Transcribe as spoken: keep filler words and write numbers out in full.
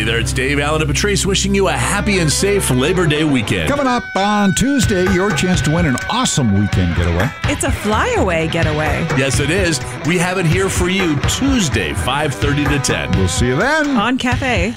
there, it's Dave, Alan, and Patrice wishing you a happy and safe Labor Day weekend. Coming up on Tuesday, your chance to win an awesome weekend getaway. It's a flyaway getaway. Yes, it is. We have it here for you Tuesday, five thirty to ten. We'll see you then. On Cafe.